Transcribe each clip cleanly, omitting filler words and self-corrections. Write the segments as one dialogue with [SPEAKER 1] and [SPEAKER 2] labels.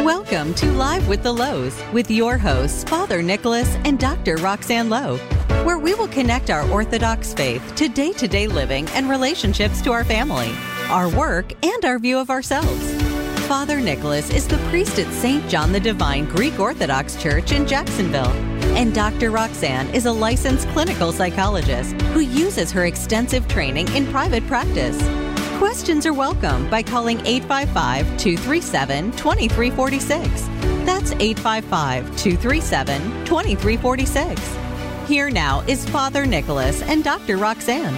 [SPEAKER 1] Welcome to Live with the Lows with your hosts, Father Nicholas and Dr. Roxanne Lowe, where we will connect our Orthodox faith to day-to-day living and relationships to our family, our work, and our view of ourselves. Father Nicholas is the priest at St. John the Divine Greek Orthodox Church in Jacksonville, and Dr. Roxanne is a licensed clinical psychologist who uses her extensive training in private practice. Questions are welcome by calling 855-237-2346. That's 855-237-2346. Here now is Father Nicholas and Dr. Roxanne.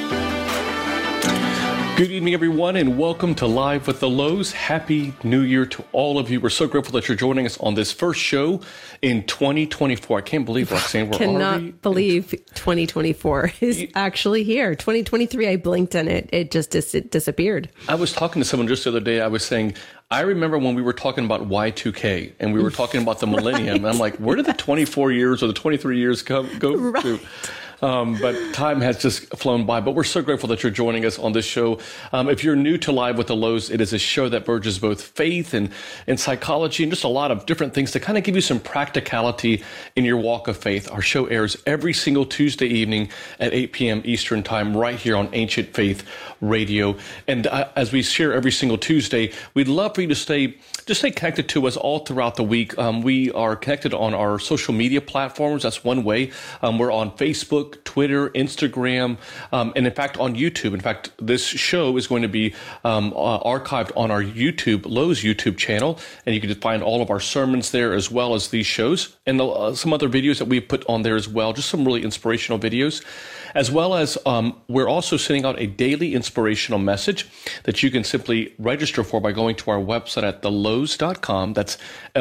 [SPEAKER 2] Good evening, everyone, and welcome to Live with the Lows. Happy New Year to all of you. We're so grateful that you're joining us on this first show in 2024. I can't believe, Roxanne, we're
[SPEAKER 3] cannot believe 2024 is actually here. 2023, I blinked and it just disappeared.
[SPEAKER 2] I was talking to someone just the other day. I was saying, I remember when we were talking about Y2K and we were talking about the millennium. Right. And I'm like, where did the 24 years or the 23 years go to? But time has just flown by. But we're so grateful that you're joining us on this show. If you're new to Live with the Lows, it is a show that merges both faith and psychology and just a lot of different things to kind of give you some practicality in your walk of faith. Our show airs every single Tuesday evening at 8 p.m. Eastern Time right here on Ancient Faith Radio. And as we share every single Tuesday, we'd love for you to stay connected to us all throughout the week. We are connected on our social media platforms. That's one way. We're on Facebook, Twitter, Instagram, and in fact on YouTube. In fact, this show is going to be archived on our Lowe's YouTube channel, and you can find all of our sermons there as well as these shows and some other videos that we put on there as well, just some really inspirational videos. As well as we're also sending out a daily inspirational message that you can simply register for by going to our website at thelowes.com. That's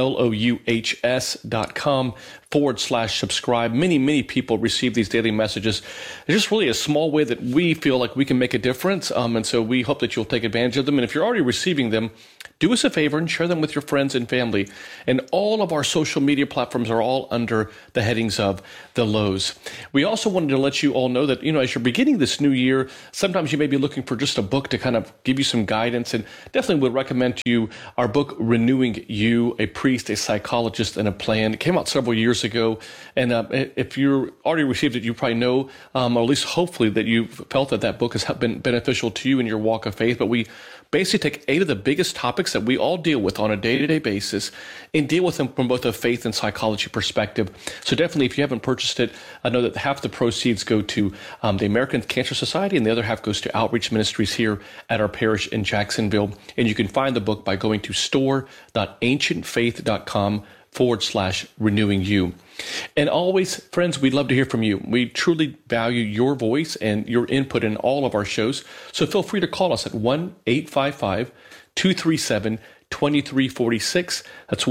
[SPEAKER 2] LOUHS.com/subscribe. Many people receive these daily messages. It's just really a small way that we feel like we can make a difference. And so we hope that you'll take advantage of them. And if you're already receiving them, do us a favor and share them with your friends and family. And all of our social media platforms are all under the headings of The Lows. We also wanted to let you all know that, as you're beginning this new year, sometimes you may be looking for just a book to kind of give you some guidance, and definitely would recommend to you our book, Renewing You, A Priest, a Psychologist, and a Plan. It came out several years ago. And if you already received it, you probably know, or at least hopefully that you've felt that book has been beneficial to you in your walk of faith. But we basically take 8 of the biggest topics that we all deal with on a day-to-day basis and deal with them from both a faith and psychology perspective. So definitely, if you haven't purchased it, I know that half the proceeds go to the American Cancer Society and the other half goes to outreach ministries here at our parish in Jacksonville. And you can find the book by going to store.ancientfaith.com/renewing you. And always, friends, we'd love to hear from you. We truly value your voice and your input in all of our shows. So feel free to call us at 1-855-237-2346. That's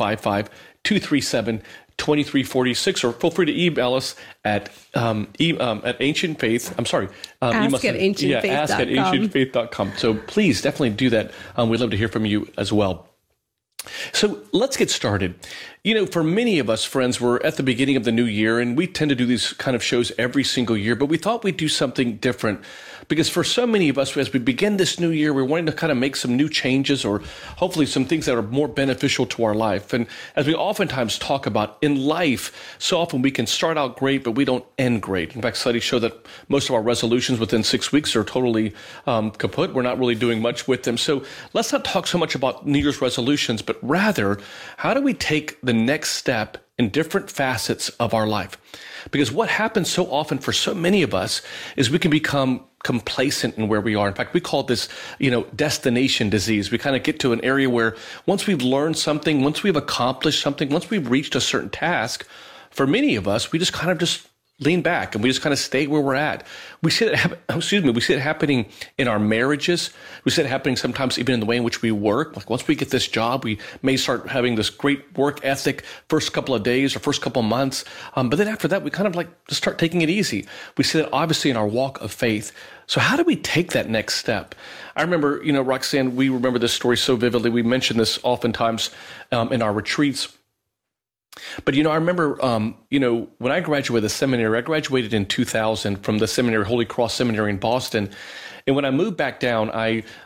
[SPEAKER 2] 1-855-237-2346. Or feel free to email us at Ancient Faith. I'm sorry.
[SPEAKER 3] Ask at
[SPEAKER 2] ancientfaith.com. So please definitely do that. We'd love to hear from you as well. So let's get started. For many of us, friends, we're at the beginning of the new year, and we tend to do these kind of shows every single year, but we thought we'd do something different because for so many of us, as we begin this new year, we're wanting to kind of make some new changes or hopefully some things that are more beneficial to our life. And as we oftentimes talk about in life, so often we can start out great, but we don't end great. In fact, studies show that most of our resolutions within 6 weeks are totally kaput. We're not really doing much with them. So let's not talk so much about New Year's resolutions, but rather, how do we take the next step in different facets of our life? Because what happens so often for so many of us is we can become complacent in where we are. In fact, we call this, destination disease. We kind of get to an area where once we've learned something, once we've accomplished something, once we've reached a certain task, for many of us, we just kind of lean back and we just kind of stay where we're at. We see it happening in our marriages. We see it happening sometimes even in the way in which we work. Like once we get this job, we may start having this great work ethic first couple of days or first couple of months. But then after that, we kind of just start taking it easy. We see that obviously in our walk of faith. So how do we take that next step? I remember, Roxanne, we remember this story so vividly. We mention this oftentimes in our retreats. But, I remember, when I graduated the seminary, I graduated in 2000 from the seminary, Holy Cross Seminary in Boston. And when I moved back down, I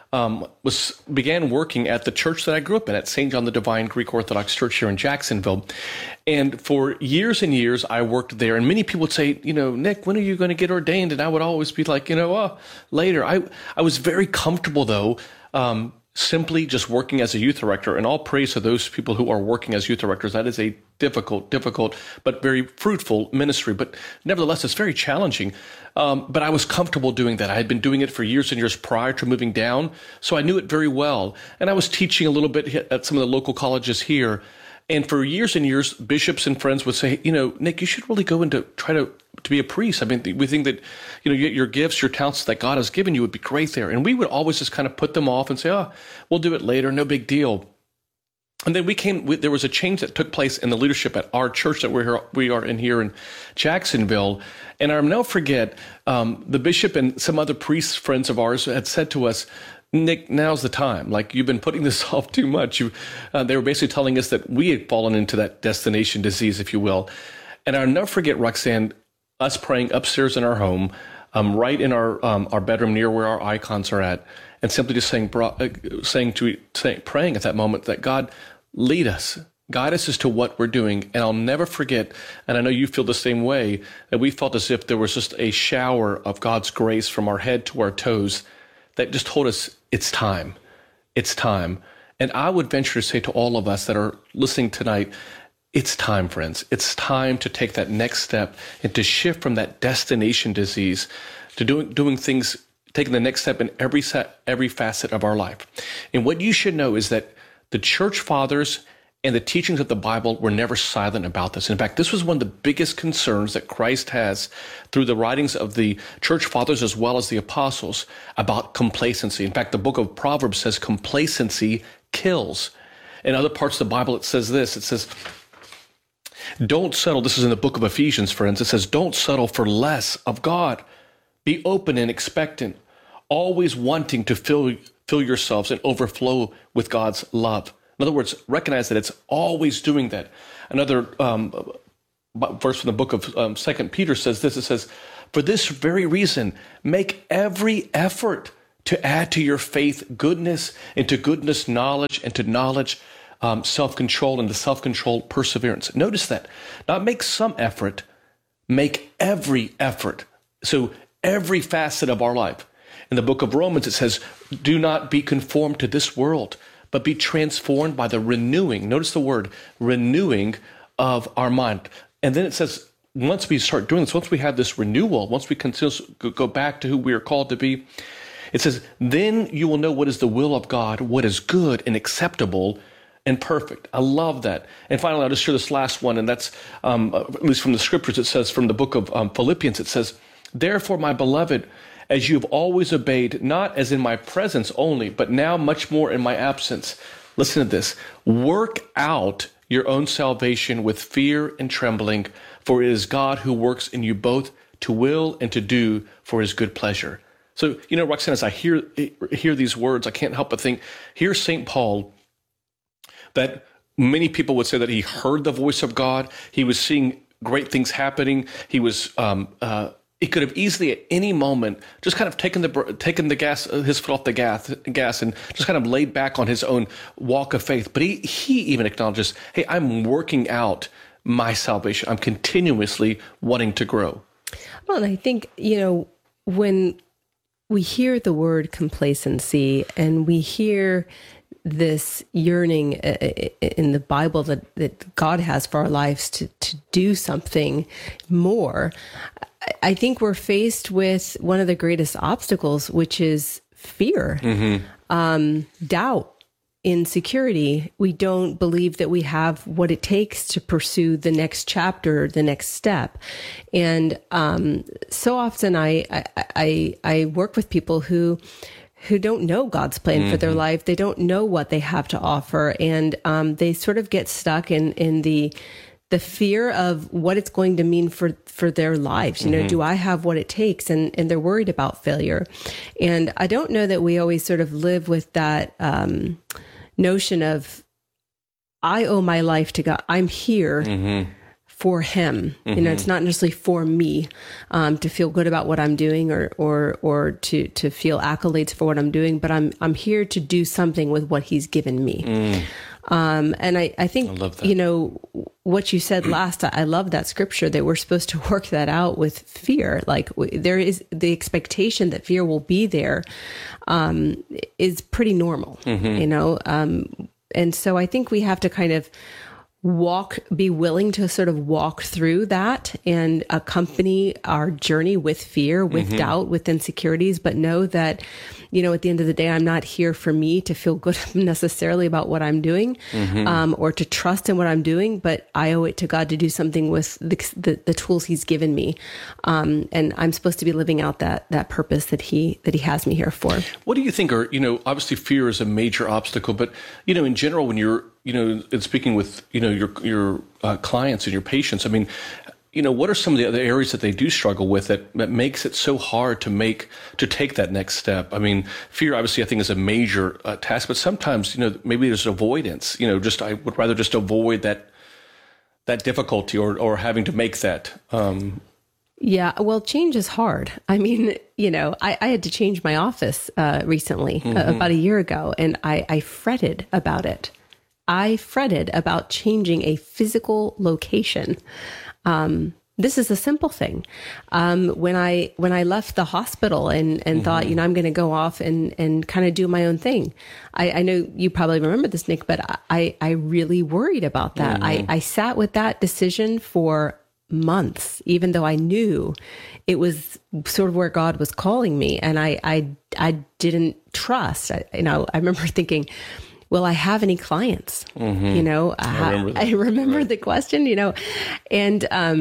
[SPEAKER 2] began working at the church that I grew up in, at St. John the Divine Greek Orthodox Church here in Jacksonville. And for years and years, I worked there. And many people would say, Nick, when are you going to get ordained? And I would always be like, later. I was very comfortable, though, simply just working as a youth director. And all praise to those people who are working as youth directors. That is a difficult, but very fruitful ministry. But nevertheless, it's very challenging. But I was comfortable doing that. I had been doing it for years and years prior to moving down, so I knew it very well. And I was teaching a little bit at some of the local colleges here. And for years and years, bishops and friends would say, Nick, you should really go into try to be a priest. I mean, we think that, your gifts, your talents that God has given you would be great there. And we would always just kind of put them off and say, we'll do it later. No big deal. And then there was a change that took place in the leadership at our church that we are in here in Jacksonville. And I'll never forget, the bishop and some other priest friends of ours had said to us, Nick, now's the time. Like, you've been putting this off too much. They were basically telling us that we had fallen into that destination disease, if you will. And I'll never forget, Roxanne, us praying upstairs in our home, right in our bedroom near where our icons are at, and simply just praying at that moment that God, lead us, guide us as to what we're doing. And I'll never forget, and I know you feel the same way, that we felt as if there was just a shower of God's grace from our head to our toes that just told us it's time. It's time. And I would venture to say to all of us that are listening tonight, it's time, friends. It's time to take that next step and to shift from that destination disease to doing things, taking the next step in every facet of our life. And what you should know is that the church fathers and the teachings of the Bible were never silent about this. In fact, this was one of the biggest concerns that Christ has through the writings of the church fathers as well as the apostles about complacency. In fact, the book of Proverbs says complacency kills. In other parts of the Bible, it says this. It says, don't settle. This is in the book of Ephesians, friends. It says, don't settle for less of God. Be open and expectant, always wanting to fill yourselves and overflow with God's love. In other words, recognize that it's always doing that. Another verse from the book of 2 Peter says this. It says, for this very reason, make every effort to add to your faith goodness, and to goodness knowledge, and to knowledge self-control, and to self-control perseverance. Notice that. Not make some effort, make every effort. So every facet of our life. In the book of Romans, it says, do not be conformed to this world, but be transformed by the renewing. Notice the word renewing of our mind. And then it says, once we start doing this, once we have this renewal, once we go back to who we are called to be, it says, then you will know what is the will of God, what is good and acceptable and perfect. I love that. And finally, I'll just share this last one, and that's, at least from the scriptures, it says from the book of Philippians, it says, therefore, my beloved, as you have always obeyed, not as in my presence only, but now much more in my absence. Listen to this. Work out your own salvation with fear and trembling, for it is God who works in you both to will and to do for his good pleasure. So, Roxanne, as I hear these words, I can't help but think, here's St. Paul, that many people would say that he heard the voice of God. He was seeing great things happening. He was, he could have easily at any moment just kind of taken the gas, his foot off the gas, and just kind of laid back on his own walk of faith. But he even acknowledges, hey, I'm working out my salvation. I'm continuously wanting to grow.
[SPEAKER 3] Well, and I think, when we hear the word complacency and we hear this yearning in the Bible that God has for our lives to do something more, I think we're faced with one of the greatest obstacles, which is fear, doubt, insecurity. We don't believe that we have what it takes to pursue the next chapter, the next step. And so often I work with people who don't know God's plan for their life. They don't know what they have to offer. And they sort of get stuck in the fear of what it's going to mean for their lives. Do I have what it takes? And they're worried about failure. And I don't know that we always sort of live with that notion of, I owe my life to God. I'm here for him. It's not necessarily for me to feel good about what I'm doing or to feel accolades for what I'm doing, but I'm here to do something with what he's given me. And I think,
[SPEAKER 2] I love that.
[SPEAKER 3] What you said last, I love that scripture that we're supposed to work that out with fear. Like there is the expectation that fear will be there, is pretty normal, and so I think we have to kind of be willing to sort of walk through that and accompany our journey with fear, with doubt, with insecurities, but know that, at the end of the day, I'm not here for me to feel good necessarily about what I'm doing, or to trust in what I'm doing, but I owe it to God to do something with the tools he's given me. And I'm supposed to be living out that purpose that he has me here for.
[SPEAKER 2] What do you think are, obviously fear is a major obstacle, but, in general, when you're, in speaking with, your clients and your patients, I mean, what are some of the other areas that they do struggle with that makes it so hard to take that next step? I mean, fear, obviously, I think is a major task, but sometimes, maybe there's avoidance, I would rather just avoid that difficulty or having to make that.
[SPEAKER 3] Yeah, well, change is hard. I mean, I had to change my office recently, about a year ago, and I fretted about it. I fretted about changing a physical location. This is a simple thing. When I left the hospital and thought, I'm going to go off and kind of do my own thing. I know you probably remember this, Nick, but I really worried about that. I sat with that decision for months, even though I knew it was sort of where God was calling me. And I didn't trust. I remember thinking, will I have any clients? I remember the question, and,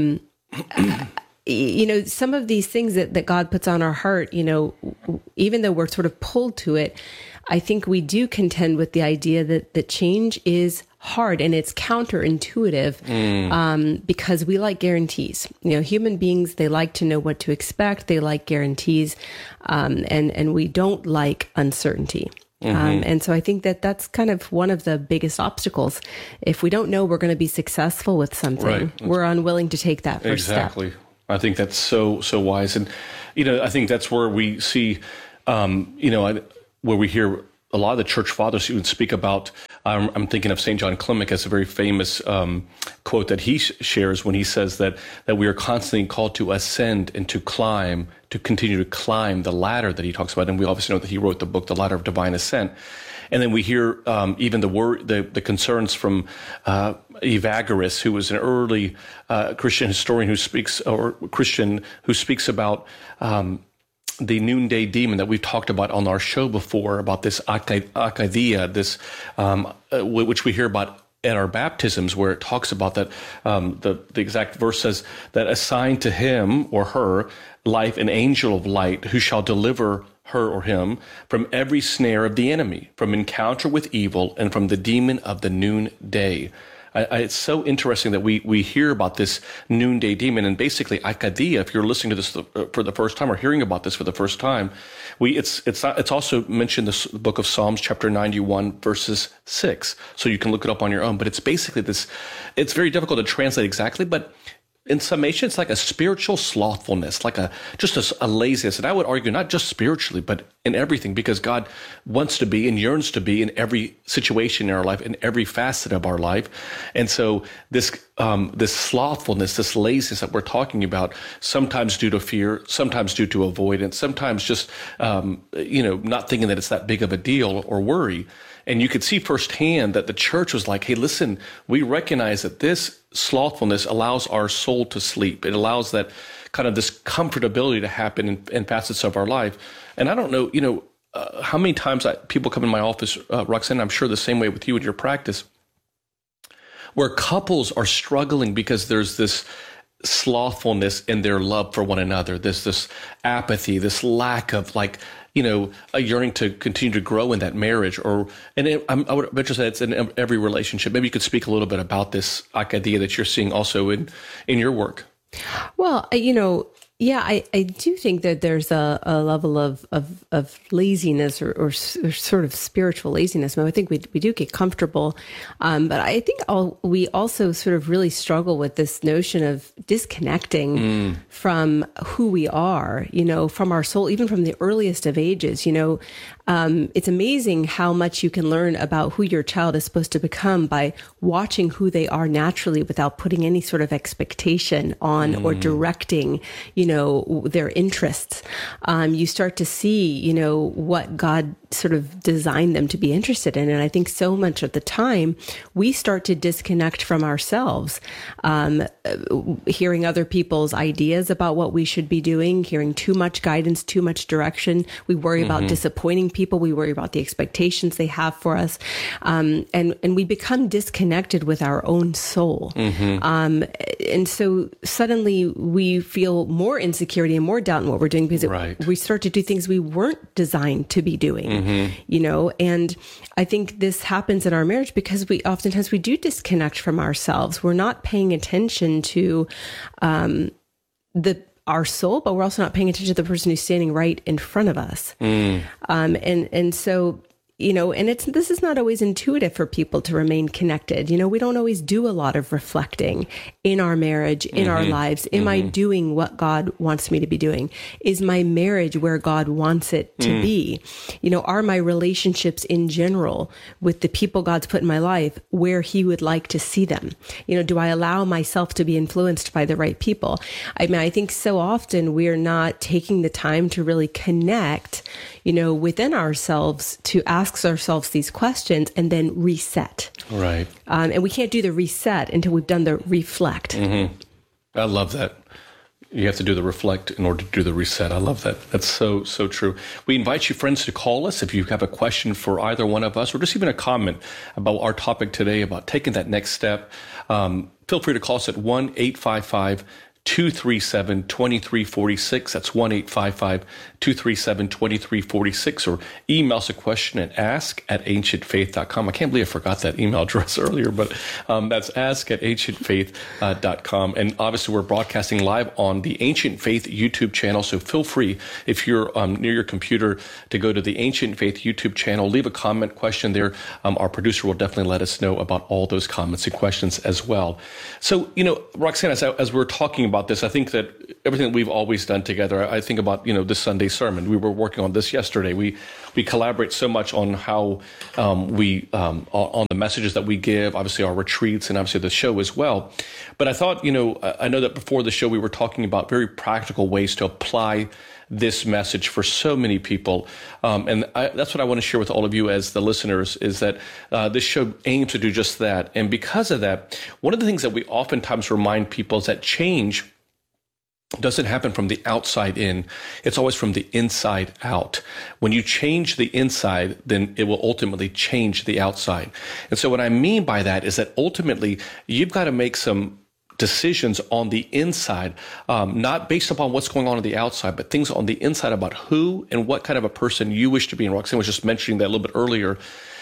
[SPEAKER 3] some of these things that God puts on our heart, even though we're sort of pulled to it, I think we do contend with the idea that change is hard and it's counterintuitive, because we like guarantees. Human beings, they like to know what to expect. They like guarantees, and we don't like uncertainty. And so I think that's kind of one of the biggest obstacles. If we don't know we're going to be successful with something, we're unwilling to take that first step.
[SPEAKER 2] Exactly. I think that's so wise. And, I think that's where we see, where we hear a lot of the church fathers even speak about, I'm thinking of St. John Clement as a very famous quote that he shares when he says that we are constantly called to ascend and to climb, to continue to climb the ladder that he talks about. And we obviously know that he wrote the book, The Ladder of Divine Ascent. And then we hear even the concerns from Evagrius, who was an early Christian historian who speaks about the noonday demon that we've talked about on our show before, about this akathia, this which we hear about at our baptisms, where it talks about that. The exact verse says that assigned to him or her life an angel of light who shall deliver her or him from every snare of the enemy, from encounter with evil, and from the demon of the noonday. It's so interesting that we hear about this noonday demon, and basically akathia. If you're listening to this for the first time or hearing about this for the first time, it's also mentioned in the book of Psalms, chapter 91, verses 6. So you can look it up on your own. But it's basically this. It's very difficult to translate exactly, but in summation, it's like a spiritual slothfulness, like just a laziness. And I would argue not just spiritually, but in everything, because God wants to be and yearns to be in every situation in our life, in every facet of our life. And so this slothfulness, this laziness that we're talking about, sometimes due to fear, sometimes due to avoidance, sometimes just, not thinking that it's that big of a deal or worry. And you could see firsthand that the church was like, hey, listen, we recognize that this slothfulness allows our soul to sleep. It allows that kind of this comfortability to happen in facets of our life. And I don't know, how many times people come in my office, Roxanne, I'm sure the same way with you in your practice, where couples are struggling because there's this slothfulness in their love for one another. There's this apathy, this lack of a yearning to continue to grow in that marriage, I would venture to say it's in every relationship. Maybe you could speak a little bit about this akathia that you're seeing also in your work.
[SPEAKER 3] Well, Yeah, I do think that there's a level of laziness or sort of spiritual laziness. I mean, I think we do get comfortable, but I think we also sort of really struggle with this notion of disconnecting from who we are, from our soul, even from the earliest of ages. It's amazing how much you can learn about who your child is supposed to become by watching who they are naturally without putting any sort of expectation on or directing, their interests. You start to see, what God sort of designed them to be interested in. And I think so much of the time we start to disconnect from ourselves, hearing other people's ideas about what we should be doing, hearing too much guidance, too much direction. We worry about disappointing people. We worry about the expectations they have for us. And we become disconnected with our own soul. And so suddenly we feel more insecurity and more doubt in what we're doing because we start to do things we weren't designed to be doing, and I think this happens in our marriage because oftentimes we do disconnect from ourselves. We're not paying attention to our soul, but we're also not paying attention to the person who's standing right in front of us. And so, and this is not always intuitive for people to remain connected. We don't always do a lot of reflecting in our marriage, in our lives. Am I doing what God wants me to be doing? Is my marriage where God wants it to be? Are my relationships in general with the people God's put in my life where He would like to see them? Do I allow myself to be influenced by the right people? I mean, I think so often we're not taking the time to really connect, within ourselves to ask ourselves these questions and then reset.
[SPEAKER 2] Right.
[SPEAKER 3] And we can't do the reset until we've done the reflect.
[SPEAKER 2] I love that. You have to do the reflect in order to do the reset. I love that. That's so true. We invite you, friends, to call us if you have a question for either one of us or just even a comment about our topic today, about taking that next step. Feel free to call us at 1-855-237-2346. That's 1-855-237-2346, or email us a question at ask@ancientfaith.com. I can't believe I forgot that email address earlier, but that's ask@ancientfaith.com. And obviously we're broadcasting live on the Ancient Faith YouTube channel. So feel free, if you're near your computer, to go to the Ancient Faith YouTube channel, leave a comment, question there. Our producer will definitely let us know about all those comments and questions as well. So, Roxanne, as we're talking about this, I think that everything that we've always done together, I think about, this Sunday sermon. We were working on this yesterday. We collaborate so much on how on the messages that we give, obviously our retreats and obviously the show as well. But I thought, I know that before the show we were talking about very practical ways to apply this message for so many people. And that's what I want to share with all of you as the listeners, is that this show aims to do just that. And because of that, one of the things that we oftentimes remind people is that change doesn't happen from the outside in. It's always from the inside out. When you change the inside, then it will ultimately change the outside. And so what I mean by that is that ultimately you've got to make some decisions on the inside, not based upon what's going on the outside, but things on the inside about who and what kind of a person you wish to be. And Roxanne was just mentioning that a little bit earlier.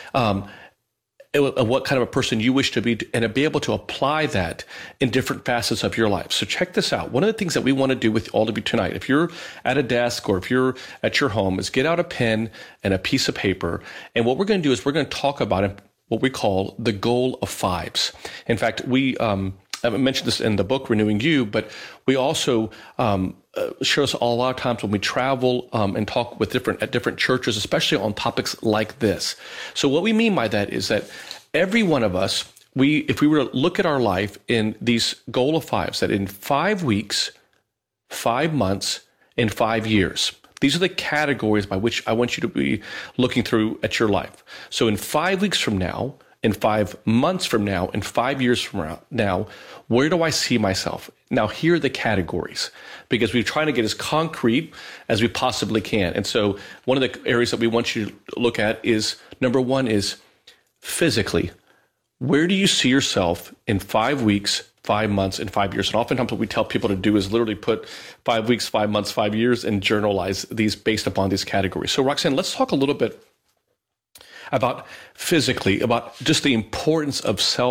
[SPEAKER 2] What kind of a person you wish to be, and to be able to apply that in different facets of your life. So check this out. One of the things that we want to do with all of you tonight, if you're at a desk or if you're at your home, is get out a pen and a piece of paper. And what we're going to do is we're going to talk about what we call the goal of fives. In fact, I mentioned this in the book, Renewing You, but we also share this a lot of times when we travel and talk with at different churches, especially on topics like this. So what we mean by that is that every one of us, if we were to look at our life in these goal of fives, that in 5 weeks, 5 months, and 5 years, these are the categories by which I want you to be looking through at your life. So in 5 weeks from now, in 5 months from now, in 5 years from now, where do I see myself? Now, here are the categories, because we're trying to get as concrete as we possibly can. And so one of the areas that we want you to look at is, number one is physically. Where do you see yourself in 5 weeks, 5 months, and 5 years? And oftentimes what we tell people to do is literally put 5 weeks, 5 months, 5 years, and journalize these based upon these categories. So Roxanne, let's talk a little bit about physically, about just the importance of self-care.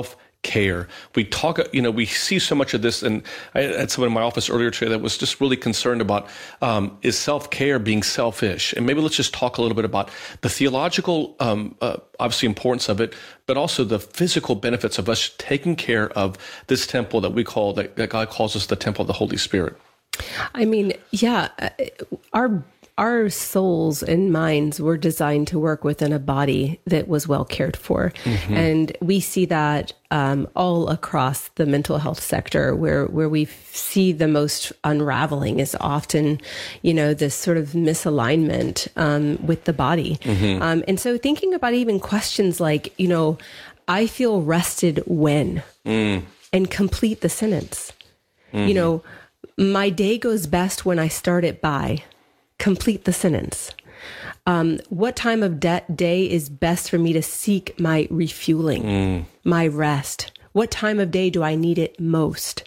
[SPEAKER 2] care. We talk, we see so much of this, and I had someone in my office earlier today that was just really concerned about, is self-care being selfish? And maybe let's just talk a little bit about the theological, obviously importance of it, but also the physical benefits of us taking care of this temple that that God calls us the temple of the Holy Spirit.
[SPEAKER 3] I mean, yeah, our souls and minds were designed to work within a body that was well cared for. Mm-hmm. And we see that all across the mental health sector, where we see the most unraveling is often, this sort of misalignment with the body. Mm-hmm. And so thinking about even questions like, I feel rested when, and complete the sentence. Mm-hmm. My day goes best when I start it by. Complete the sentence. What time of day is best for me to seek my refueling, my rest? What time of day do I need it most?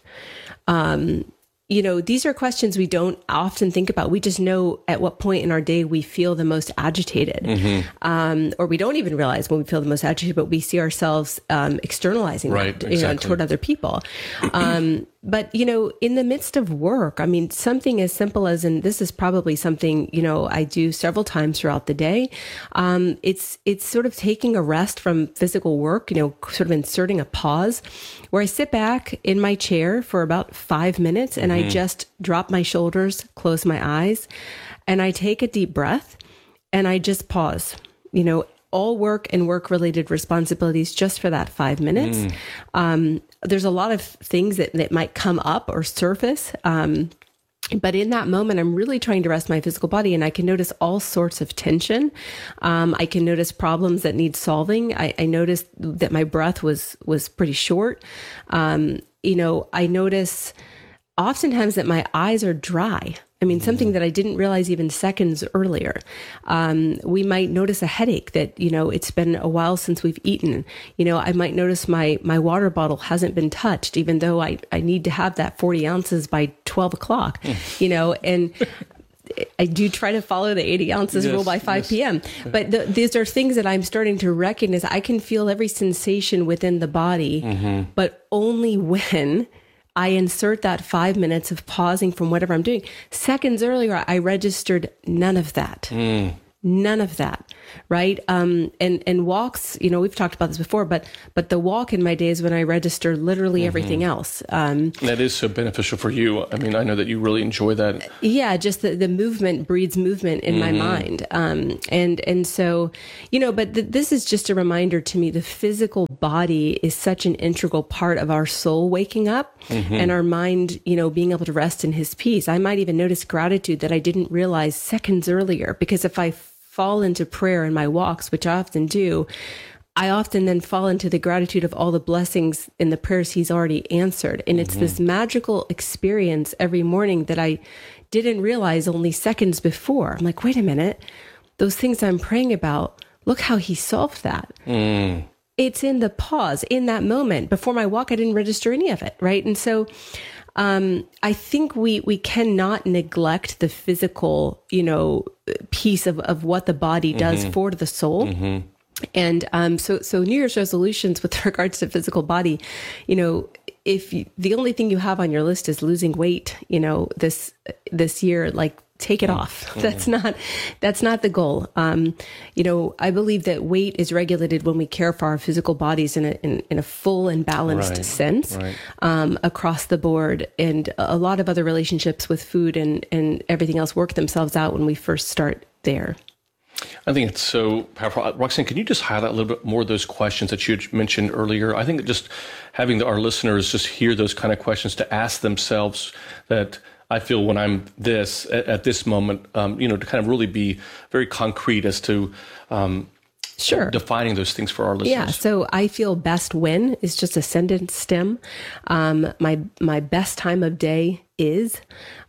[SPEAKER 3] These are questions we don't often think about. We just know at what point in our day we feel the most agitated, or we don't even realize when we feel the most agitated, but we see ourselves externalizing that exactly. Toward other people. But, in the midst of work, I mean, something as simple as, and this is probably something, I do several times throughout the day. It's sort of taking a rest from physical work, sort of inserting a pause where I sit back in my chair for about 5 minutes and I just drop my shoulders, close my eyes, and I take a deep breath and I just pause, all work and work-related responsibilities just for that 5 minutes. There's a lot of things that might come up or surface. But in that moment, I'm really trying to rest my physical body, and I can notice all sorts of tension. I can notice problems that need solving. I noticed that my breath was pretty short. I notice oftentimes that my eyes are dry. I mean, something that I didn't realize even seconds earlier. We might notice a headache that, it's been a while since we've eaten. I might notice my water bottle hasn't been touched, even though I need to have that 40 ounces by 12 o'clock, and I do try to follow the 80 ounces rule by 5 p.m. But these are things that I'm starting to recognize. I can feel every sensation within the body, but only when I insert that 5 minutes of pausing from whatever I'm doing. Seconds earlier, I registered none of that. None of that, right? And walks, we've talked about this before, but the walk in my day is when I register literally everything else.
[SPEAKER 2] That is so beneficial for you. I mean, I know that you really enjoy that.
[SPEAKER 3] Yeah, just the movement breeds movement in my mind. And so, but this is just a reminder to me, the physical body is such an integral part of our soul waking up and our mind, being able to rest in his peace. I might even notice gratitude that I didn't realize seconds earlier, because if I fall into prayer in my walks, which I often do, I often then fall into the gratitude of all the blessings in the prayers he's already answered. And it's this magical experience every morning that I didn't realize only seconds before. I'm like, wait a minute, those things I'm praying about, look how he solved that. It's in the pause, in that moment. Before my walk, I didn't register any of it, right? And so I think we cannot neglect the physical, piece of what the body does for the soul. And so New Year's resolutions with regards to physical body, if the only thing you have on your list is losing weight, this year, like, take it off. That's not the goal. I believe that weight is regulated when we care for our physical bodies in a full and balanced sense, across the board. And a lot of other relationships with food and everything else work themselves out when we first start there.
[SPEAKER 2] I think it's so powerful. Roxanne, can you just highlight a little bit more of those questions that you had mentioned earlier? I think that just having our listeners just hear those kind of questions to ask themselves, that I feel when I'm at this moment, to kind of really be very concrete as to defining those things for our listeners. Yeah,
[SPEAKER 3] so I feel best when is just a sentence stem. My best time of day is.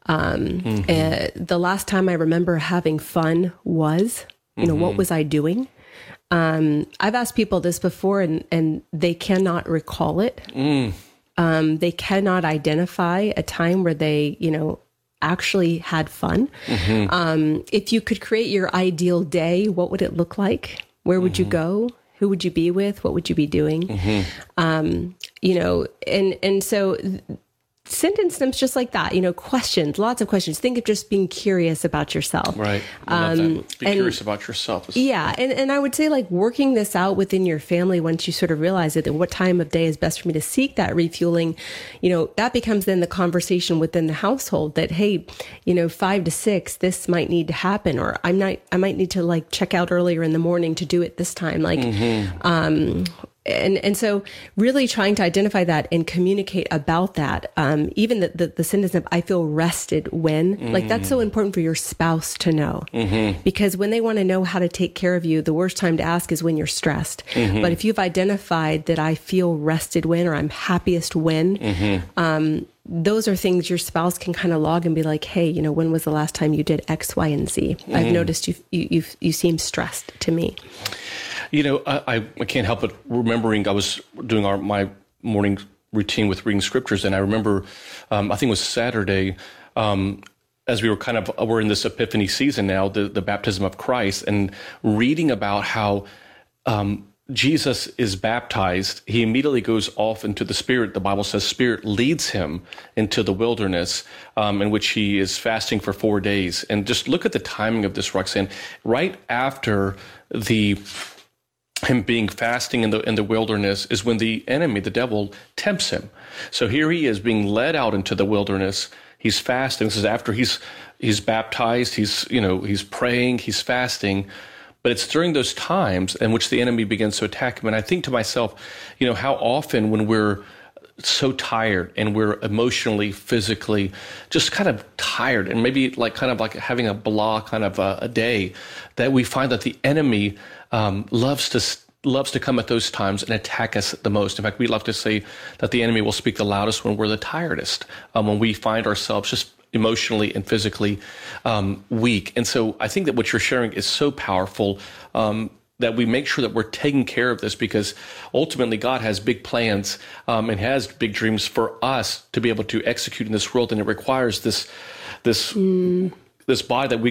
[SPEAKER 3] The last time I remember having fun was, what was I doing? I've asked people this before and they cannot recall it. They cannot identify a time where they, actually had fun. If you could create your ideal day, what would it look like? Where would you go? Who would you be with? What would you be doing? And so sentence stems just like that, questions, lots of questions. Think of just being curious about yourself.
[SPEAKER 2] Right. I love that. Be curious about yourself.
[SPEAKER 3] Yeah. And I would say like working this out within your family, once you sort of realize it, that what time of day is best for me to seek that refueling, that becomes then the conversation within the household that, hey, 5 to 6, this might need to happen, or I might need to like check out earlier in the morning to do it this time. Like, And so really trying to identify that and communicate about that, even the sentence of, I feel rested when, like that's so important for your spouse to know. Because when they want to know how to take care of you, the worst time to ask is when you're stressed. But if you've identified that I feel rested when, or I'm happiest when, those are things your spouse can kind of log and be like, hey, when was the last time you did X, Y, and Z? I've noticed you seem stressed to me.
[SPEAKER 2] I can't help but remembering I was doing my morning routine with reading scriptures, and I remember, I think it was Saturday, as we're in this Epiphany season now, the baptism of Christ, and reading about how Jesus is baptized. He immediately goes off into the Spirit. The Bible says Spirit leads him into the wilderness, in which he is fasting for 4 days. And just look at the timing of this, Roxanne. Right after him being fasting in the wilderness is when the enemy, the devil, tempts him. So here he is being led out into the wilderness. He's fasting. This is after he's baptized. He's praying. He's fasting. But it's during those times in which the enemy begins to attack him. And I think to myself, how often when we're so tired and we're emotionally, physically just kind of tired, and maybe like having a blah kind of a day, that we find that the enemy loves to come at those times and attack us the most. In fact, we love to say that the enemy will speak the loudest when we're the tiredest, when we find ourselves just emotionally and physically weak. And so I think that what you're sharing is so powerful, that we make sure that we're taking care of this, because ultimately God has big plans and has big dreams for us to be able to execute in this world, and it requires this body that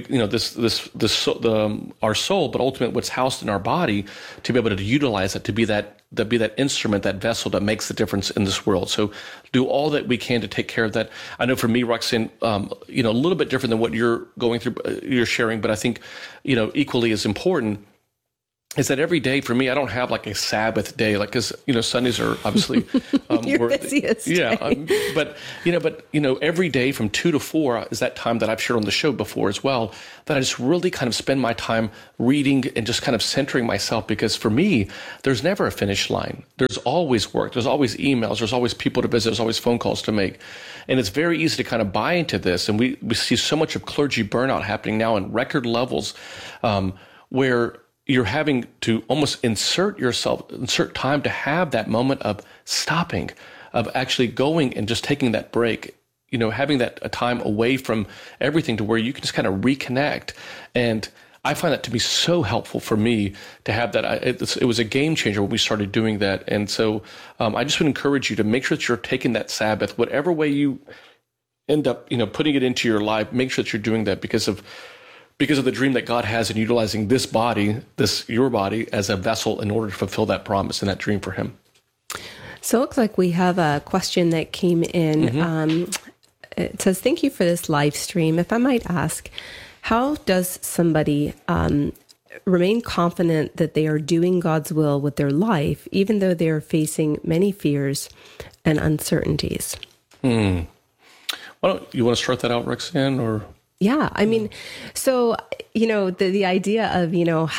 [SPEAKER 2] we, our soul, but ultimately what's housed in our body, to be able to utilize it, to be that instrument, that vessel that makes the difference in this world. So do all that we can to take care of that. I know for me, Roxanne, a little bit different than what you're going through, you're sharing, but I think, equally as important is that every day for me, I don't have like a Sabbath day, like, because Sundays are obviously
[SPEAKER 3] your busiest.
[SPEAKER 2] Yeah, but every day from 2 to 4 is that time that I've shared on the show before as well, that I just really kind of spend my time reading and just kind of centering myself, because for me, there's never a finish line. There's always work. There's always emails. There's always people to visit. There's always phone calls to make, and it's very easy to kind of buy into this. And we see so much of clergy burnout happening now in record levels, where you're having to almost insert time to have that moment of stopping, of actually going and just taking that break, having that a time away from everything to where you can just kind of reconnect. And I find that to be so helpful for me to have that. It was a game changer when we started doing that. And so I just would encourage you to make sure that you're taking that Sabbath, whatever way you end up, putting it into your life, make sure that you're doing that because of the dream that God has in utilizing this body, your body, as a vessel in order to fulfill that promise and that dream for him.
[SPEAKER 3] So it looks like we have a question that came in. It says, thank you for this live stream. If I might ask, how does somebody remain confident that they are doing God's will with their life, even though they are facing many fears and uncertainties?
[SPEAKER 2] Well, you want to start that out, Roxanne, or...
[SPEAKER 3] Yeah, I mean, so, the idea of,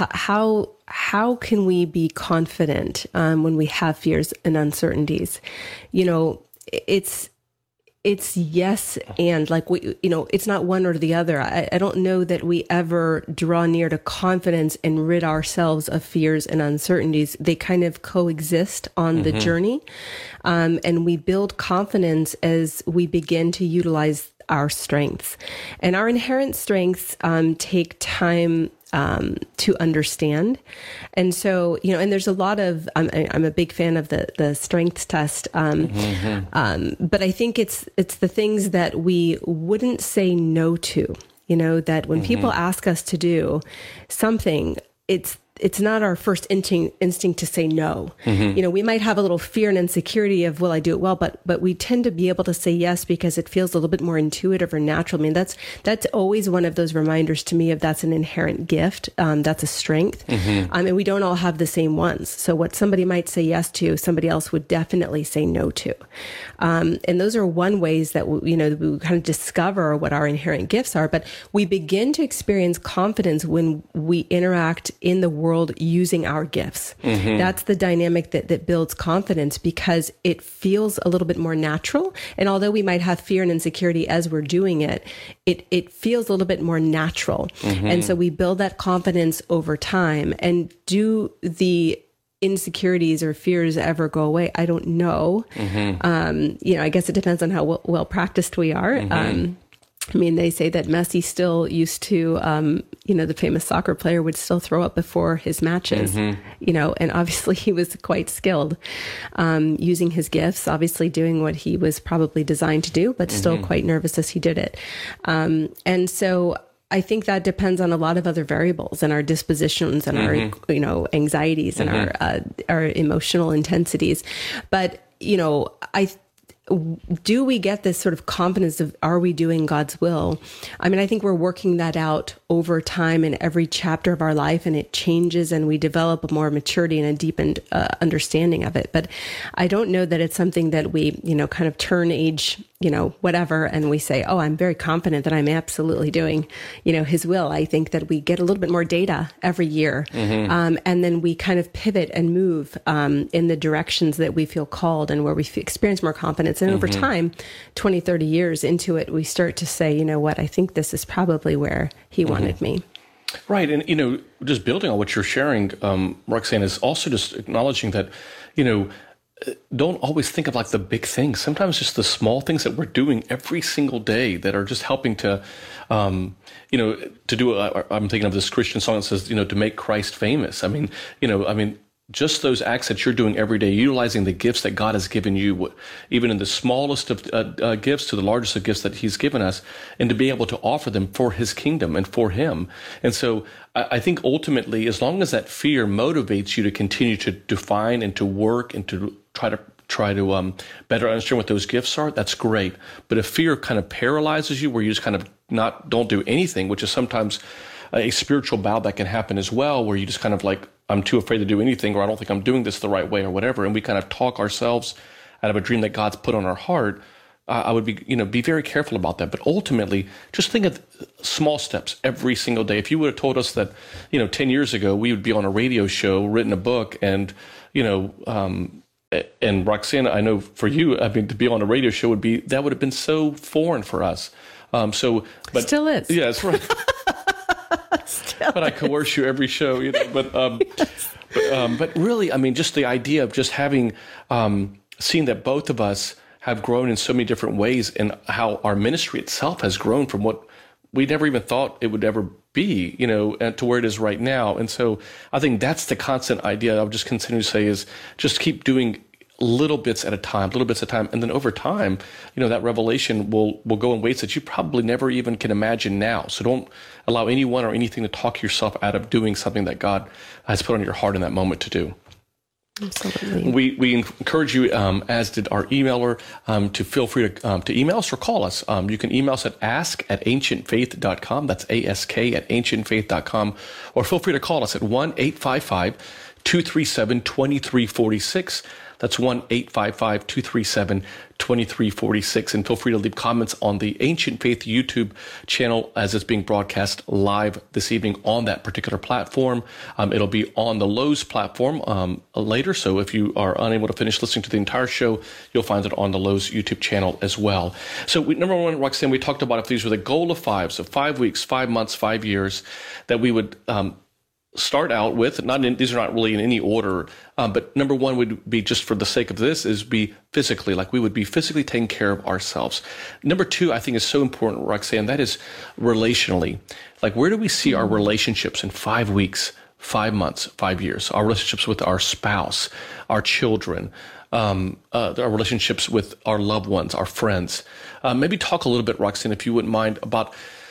[SPEAKER 3] how can we be confident when we have fears and uncertainties? It's yes, and like it's not one or the other. I don't know that we ever draw near to confidence and rid ourselves of fears and uncertainties. They kind of coexist on the journey, and we build confidence as we begin to utilize our strengths. And our inherent strengths take time to understand. And so, and there's a lot of, I'm a big fan of the strengths test. But I think it's the things that we wouldn't say no to, that when people ask us to do something, it's it's not our first instinct to say no. You know, we might have a little fear and insecurity of, will I do it well? But we tend to be able to say yes because it feels a little bit more intuitive or natural. I mean, that's always one of those reminders to me of that's an inherent gift. That's a strength. And we don't all have the same ones. So what somebody might say yes to, somebody else would definitely say no to. And those are one ways that, we kind of discover what our inherent gifts are. But we begin to experience confidence when we interact in the world using our gifts. That's the dynamic that builds confidence, because it feels a little bit more natural. And although we might have fear and insecurity as we're doing it, it feels a little bit more natural. And so we build that confidence over time. And do the insecurities or fears ever go away? I don't know. I guess it depends on how well practiced we are. I mean, they say that Messi still used to, the famous soccer player would still throw up before his matches, and obviously he was quite skilled using his gifts, obviously doing what he was probably designed to do, but still quite nervous as he did it. And so I think that depends on a lot of other variables and our dispositions and our, anxieties and our emotional intensities. But, do we get this sort of confidence of, are we doing God's will? I mean, I think we're working that out over time in every chapter of our life, and it changes and we develop a more maturity and a deepened understanding of it. But I don't know that it's something that we, kind of turn age, whatever, and we say, oh, I'm very confident that I'm absolutely doing, His will. I think that we get a little bit more data every year. And then we kind of pivot and move in the directions that we feel called and where we experience more confidence. And over time, 20, 30 years into it, we start to say, you know what, I think this is probably where He wanted me.
[SPEAKER 2] Right. And, just building on what you're sharing, Roxanne, is also just acknowledging that, don't always think of like the big things. Sometimes just the small things that we're doing every single day that are just helping to, I'm thinking of this Christian song that says, to make Christ famous. I mean, just those acts that you're doing every day, utilizing the gifts that God has given you, even in the smallest of gifts to the largest of gifts that He's given us, and to be able to offer them for His kingdom and for Him. And so I think ultimately, as long as that fear motivates you to continue to define and to work and to try to better understand what those gifts are, that's great. But if fear kind of paralyzes you, where you just kind of don't do anything, which is sometimes a spiritual battle that can happen as well, where you just kind of like, I'm too afraid to do anything, or I don't think I'm doing this the right way, or whatever, and we kind of talk ourselves out of a dream that God's put on our heart. I would be very careful about that. But ultimately, just think of small steps every single day. If you would have told us that, 10 years ago we would be on a radio show, written a book, and and Roxanne, I know for you, I mean, to be on a radio show would have been so foreign for us. But
[SPEAKER 3] still is.
[SPEAKER 2] Yeah, that's right. But I coerce you every show, But really, I mean, just the idea of just having seen that both of us have grown in so many different ways, and how our ministry itself has grown from what we never even thought it would ever be, and to where it is right now. And so I think that's the constant idea I would just continue to say is just keep doing little bits at a time. And then over time, that revelation will go in ways that you probably never even can imagine now. So don't allow anyone or anything to talk yourself out of doing something that God has put on your heart in that moment to do.
[SPEAKER 3] Absolutely.
[SPEAKER 2] We encourage you, as did our emailer, to feel free to email us or call us. You can email us at ask@ancientfaith.com. That's ASK@ancientfaith.com. Or feel free to call us at 1-855-237-2346. That's 1-855-237-2346. And feel free to leave comments on the Ancient Faith YouTube channel as it's being broadcast live this evening on that particular platform. It'll be on the Lowe's platform later. So if you are unable to finish listening to the entire show, you'll find it on the Lowe's YouTube channel as well. So number one, Roxanne, we talked about if these were the goal of 5, so 5 weeks, 5 months, 5 years, that we would start out with, these are not really in any order, but number one would be, just for the sake of this, is be physically, like we would be physically taking care of ourselves. Number two, I think is so important, Roxanne, that is relationally. Like, where do we see our relationships in 5 weeks, 5 months, 5 years? Our relationships with our spouse, our children, our relationships with our loved ones, our friends. Maybe talk a little bit, Roxanne, if you wouldn't mind, about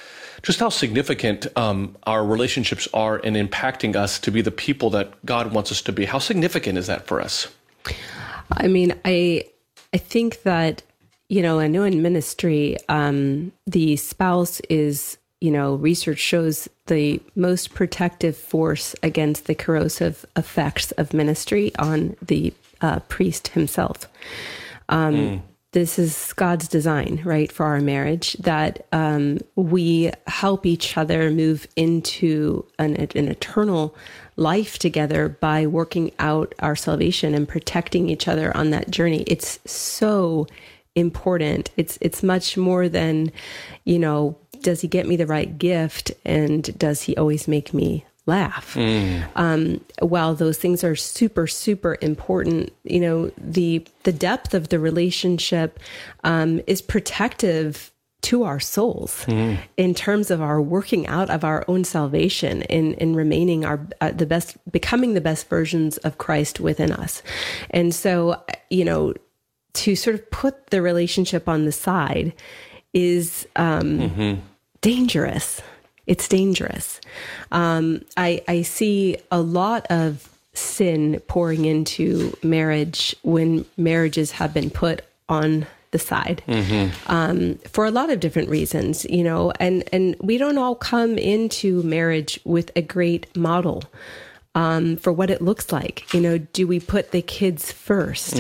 [SPEAKER 2] just how significant our relationships are in impacting us to be the people that God wants us to be. How significant is that for us?
[SPEAKER 3] I mean, I think that, I know in ministry, the spouse is, research shows the most protective force against the corrosive effects of ministry on the priest himself. This is God's design, right, for our marriage, that we help each other move into an eternal life together by working out our salvation and protecting each other on that journey. It's so important. It's much more than, does he get me the right gift and does he always make me laugh? While those things are super, super important, the depth of the relationship is protective to our souls in terms of our working out of our own salvation in remaining the best, becoming the best versions of Christ within us. And so, to sort of put the relationship on the side is dangerous. It's dangerous. I see a lot of sin pouring into marriage when marriages have been put on the side for a lot of different reasons, and we don't all come into marriage with a great model for what it looks like. Do we put the kids first?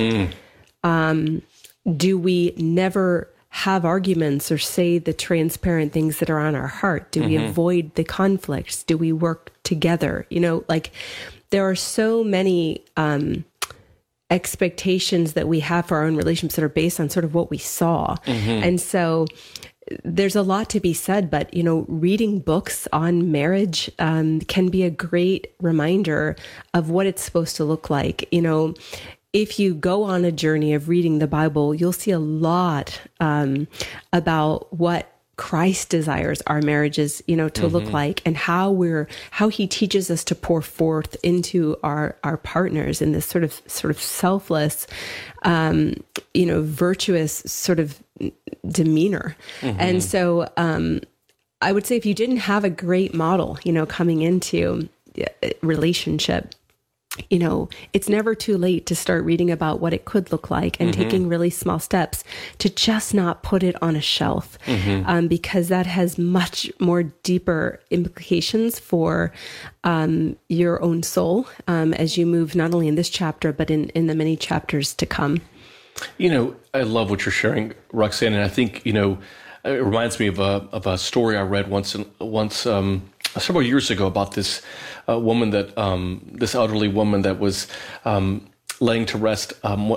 [SPEAKER 3] Do we never have arguments or say the transparent things that are on our heart? Do we avoid the conflicts? Do we work together? There are so many expectations that we have for our own relationships that are based on sort of what we saw. And so there's a lot to be said, but, reading books on marriage can be a great reminder of what it's supposed to look like. If you go on a journey of reading the Bible, you'll see a lot about what Christ desires our marriages, to look like, and how he teaches us to pour forth into our partners in this sort of selfless, virtuous sort of demeanor. And so, I would say if you didn't have a great model, coming into a relationship, it's never too late to start reading about what it could look like and taking really small steps to just not put it on a shelf, because that has much more deeper implications for your own soul as you move not only in this chapter, but in the many chapters to come.
[SPEAKER 2] I love what you're sharing, Roxanne, and I think, it reminds me of a story I read once several years ago about this woman this elderly woman that was laying to rest